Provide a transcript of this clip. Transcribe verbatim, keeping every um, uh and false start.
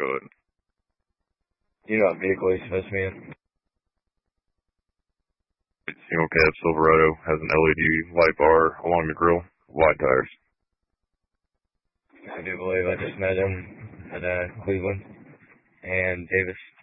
Go ahead. You know what vehicle he's supposed to be in? Single cab Silverado has an L E D light bar along the grill, wide tires. I do believe I just met him at uh, Cleveland and Davis.